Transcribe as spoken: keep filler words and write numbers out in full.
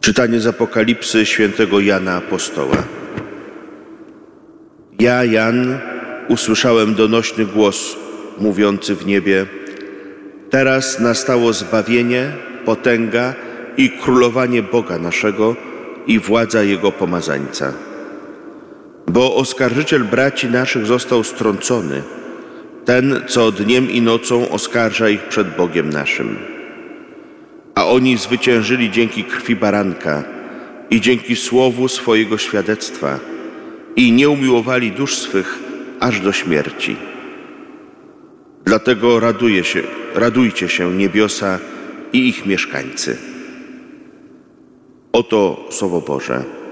Czytanie z Apokalipsy świętego Jana Apostoła. Ja, Jan, usłyszałem donośny głos mówiący w niebie: teraz nastało zbawienie, potęga i królowanie Boga naszego i władza Jego pomazańca. Bo oskarżyciel braci naszych został strącony, ten, co dniem i nocą oskarża ich przed Bogiem naszym. A oni zwyciężyli dzięki krwi baranka i dzięki słowu swojego świadectwa i nie umiłowali dusz swych aż do śmierci. Dlatego raduje się, radujcie się niebiosa i ich mieszkańcy. Oto Słowo Boże.